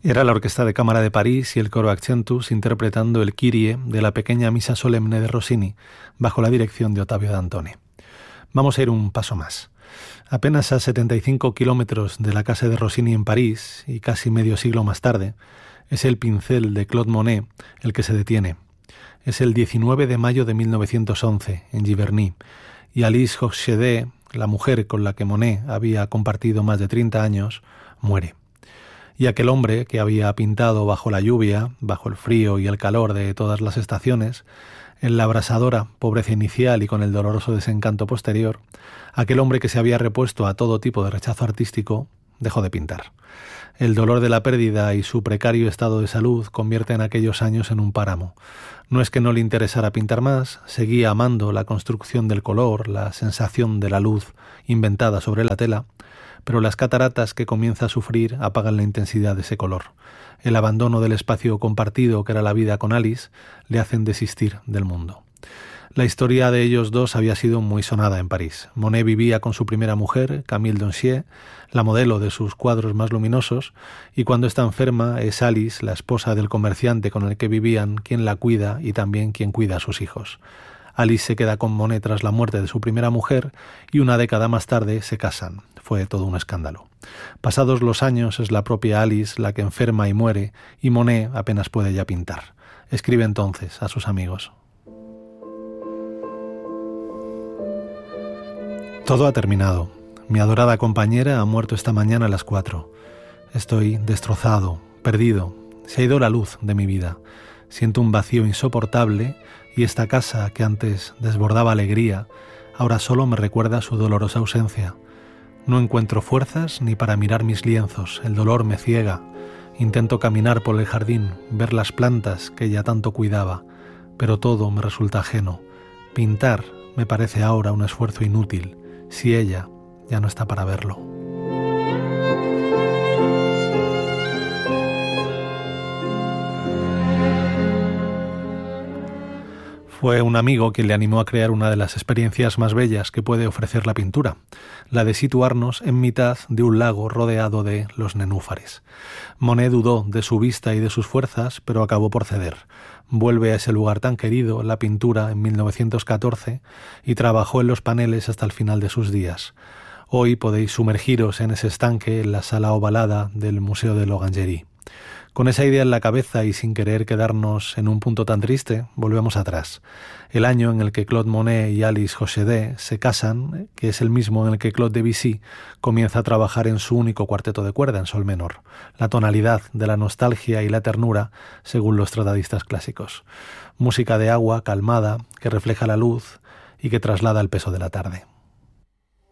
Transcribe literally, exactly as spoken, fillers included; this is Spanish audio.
Era la Orquesta de Cámara de París y el Coro Accentus interpretando el Kyrie de la pequeña misa solemne de Rossini bajo la dirección de Ottavio Dantone. Vamos a ir un paso más. Apenas a setenta y cinco kilómetros de la casa de Rossini en París, y casi medio siglo más tarde, es el pincel de Claude Monet el que se detiene. Es el diecinueve de mayo de mil novecientos once, en Giverny, y Alice Hochschild, la mujer con la que Monet había compartido más de treinta años, muere. Y aquel hombre que había pintado bajo la lluvia, bajo el frío y el calor de todas las estaciones, en la abrasadora pobreza inicial y con el doloroso desencanto posterior, aquel hombre que se había repuesto a todo tipo de rechazo artístico, dejó de pintar. El dolor de la pérdida y su precario estado de salud convierten aquellos años en un páramo. No es que no le interesara pintar más, seguía amando la construcción del color, la sensación de la luz inventada sobre la tela, pero las cataratas que comienza a sufrir apagan la intensidad de ese color. El abandono del espacio compartido que era la vida con Alice le hacen desistir del mundo. La historia de ellos dos había sido muy sonada en París. Monet vivía con su primera mujer, Camille Donchier, la modelo de sus cuadros más luminosos, y cuando está enferma es Alice, la esposa del comerciante con el que vivían, quien la cuida y también quien cuida a sus hijos. Alice se queda con Monet tras la muerte de su primera mujer y una década más tarde se casan. Fue todo un escándalo. Pasados los años es la propia Alice la que enferma y muere y Monet apenas puede ya pintar. Escribe entonces a sus amigos: todo ha terminado. Mi adorada compañera ha muerto esta mañana a las cuatro. Estoy destrozado, perdido. Se ha ido la luz de mi vida. Siento un vacío insoportable y esta casa que antes desbordaba alegría, ahora solo me recuerda su dolorosa ausencia. No encuentro fuerzas ni para mirar mis lienzos, el dolor me ciega. Intento caminar por el jardín, ver las plantas que ella tanto cuidaba, pero todo me resulta ajeno. Pintar me parece ahora un esfuerzo inútil, si ella ya no está para verlo. Fue un amigo quien le animó a crear una de las experiencias más bellas que puede ofrecer la pintura, la de situarnos en mitad de un lago rodeado de los nenúfares. Monet dudó de su vista y de sus fuerzas, pero acabó por ceder. Vuelve a ese lugar tan querido, la pintura, en mil novecientos catorce, y trabajó en los paneles hasta el final de sus días. Hoy podéis sumergiros en ese estanque en la sala ovalada del Museo de l'Orangerie. Con esa idea en la cabeza y sin querer quedarnos en un punto tan triste, volvemos atrás. El año en el que Claude Monet y Alice Hochschild se casan, que es el mismo en el que Claude Debussy comienza a trabajar en su único cuarteto de cuerda en sol menor. La tonalidad de la nostalgia y la ternura, según los tratadistas clásicos. Música de agua, calmada, que refleja la luz y que traslada el peso de la tarde.